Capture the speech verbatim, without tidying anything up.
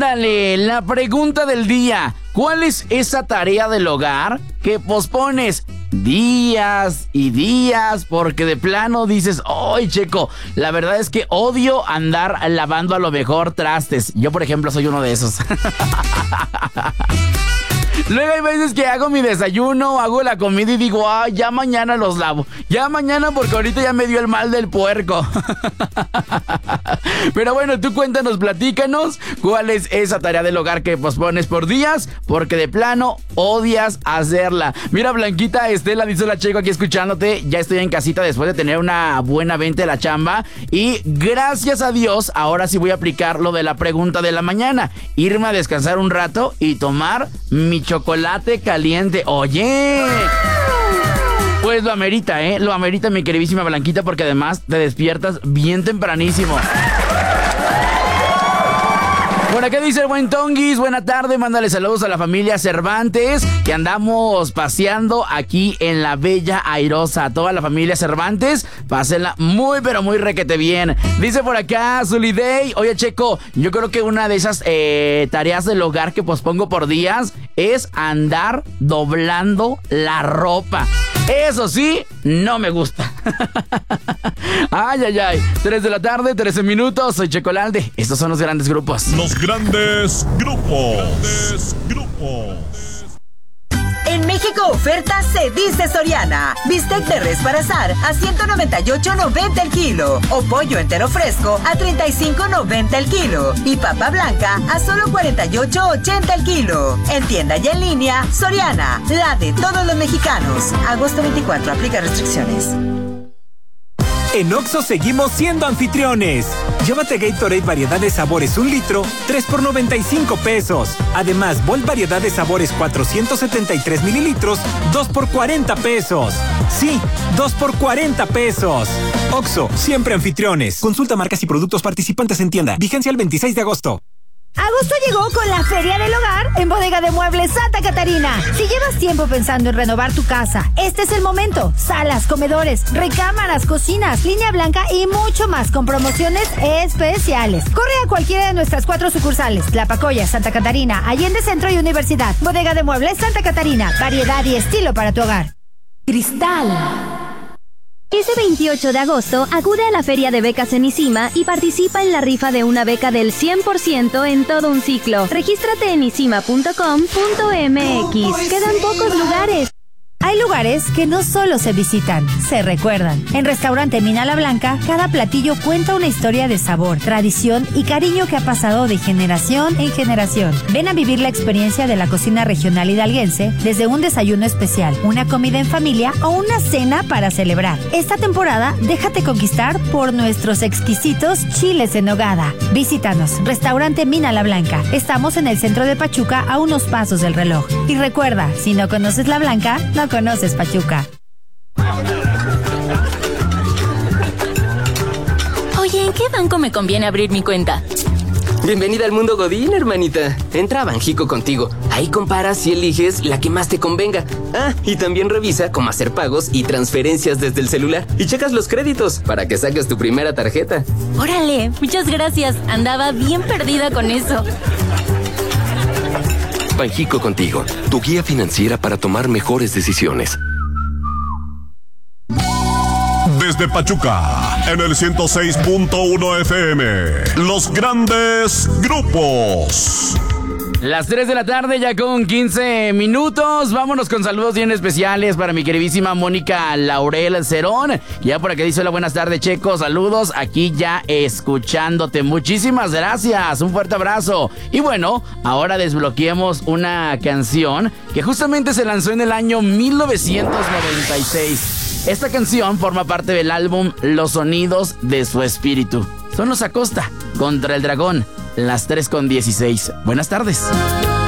Ándale, la pregunta del día. ¿Cuál es esa tarea del hogar que pospones días y días porque de plano dices, ¡ay, Checo! La verdad es que odio andar lavando a lo mejor trastes. Yo, por ejemplo, soy uno de esos. Luego hay veces que hago mi desayuno, hago la comida y digo, ah, ya mañana los lavo. Ya mañana porque ahorita ya me dio el mal del puerco. Pero bueno, tú cuéntanos, platícanos cuál es esa tarea del hogar que pospones por días porque de plano odias hacerla. Mira, Blanquita Estela dice, la Checo, aquí escuchándote. Ya estoy en casita después de tener una buena venta de la chamba. Y gracias a Dios, ahora sí voy a aplicar lo de la pregunta de la mañana. Irme a descansar un rato y tomar mi chocolate caliente. Oye, pues lo amerita, ¿eh? Lo amerita, mi queridísima Blanquita, porque además te despiertas bien tempranísimo. Por acá dice el buen Tonguis, buena tarde, mándale saludos a la familia Cervantes, que andamos paseando aquí en la Bella Airosa. A toda la familia Cervantes, pásenla muy pero muy requete bien. Dice por acá Zulidey, oye Checo, yo creo que una de esas eh, tareas del hogar que pospongo por días es andar doblando la ropa. Eso sí, no me gusta. Ay, ay, ay. tres de la tarde, trece minutos. Soy Checolalde. Estos son los grandes grupos. Los grandes grupos. Grandes grupos. En México oferta se dice Soriana. Bistec de res para asar a ciento noventa y ocho noventa el kilo. O pollo entero fresco a treinta y cinco noventa el kilo. Y papa blanca a solo cuarenta y ocho ochenta el kilo. En tienda y en línea, Soriana, la de todos los mexicanos. Agosto veinticuatro, aplica restricciones. En Oxxo seguimos siendo anfitriones. Llévate Gatorade variedad de sabores un litro, tres por noventa y cinco pesos. Además, Volt variedad de sabores cuatrocientos setenta y tres mililitros, dos por cuarenta pesos. Sí, dos por cuarenta pesos. Oxxo, siempre anfitriones. Consulta marcas y productos participantes en tienda. Vigencia el veintiséis de agosto. Agosto llegó con la Feria del Hogar en Bodega de Muebles Santa Catarina. Si llevas tiempo pensando en renovar tu casa, este es el momento. Salas, comedores, recámaras, cocinas, línea blanca y mucho más con promociones especiales. Corre a cualquiera de nuestras cuatro sucursales: Tlapacoya, Santa Catarina, Allende Centro y Universidad. Bodega de Muebles Santa Catarina, variedad y estilo para tu hogar. Cristal. Ese veintiocho de agosto, acude a la Feria de Becas en ISIMA y participa en la rifa de una beca del cien por ciento en todo un ciclo. Regístrate en isima punto com punto m x. Quedan pocos lugares. Hay lugares que no solo se visitan, se recuerdan. En Restaurante Mina La Blanca, cada platillo cuenta una historia de sabor, tradición y cariño que ha pasado de generación en generación. Ven a vivir la experiencia de la cocina regional hidalguense, desde un desayuno especial, una comida en familia o una cena para celebrar. Esta temporada, déjate conquistar por nuestros exquisitos chiles en nogada. Visítanos, Restaurante Mina La Blanca. Estamos en el centro de Pachuca, a unos pasos del reloj. Y recuerda, si no conoces La Blanca, no conoces Pachuca. Oye, ¿en qué banco me conviene abrir mi cuenta? Bienvenida al mundo Godín, hermanita. Entra a Banjico Contigo. Ahí comparas y eliges la que más te convenga. Ah, y también revisa cómo hacer pagos y transferencias desde el celular. Y checas los créditos para que saques tu primera tarjeta. Órale, muchas gracias. Andaba bien perdida con eso. Banjico Contigo, tu guía financiera para tomar mejores decisiones. Desde Pachuca, en el ciento seis punto uno F M, los grandes grupos. Las tres de la tarde, ya con quince minutos. Vámonos con saludos bien especiales para mi queridísima Mónica Laurel Cerón. Ya por aquí dice: hola, buenas tardes, Checo. Saludos, aquí ya escuchándote. Muchísimas gracias. Un fuerte abrazo. Y bueno, ahora desbloqueemos una canción que justamente se lanzó en el año mil novecientos noventa y seis. Esta canción forma parte del álbum Los Sonidos de Su Espíritu. Son los Acosta, Contra el Dragón. Las tres con dieciséis. Buenas tardes.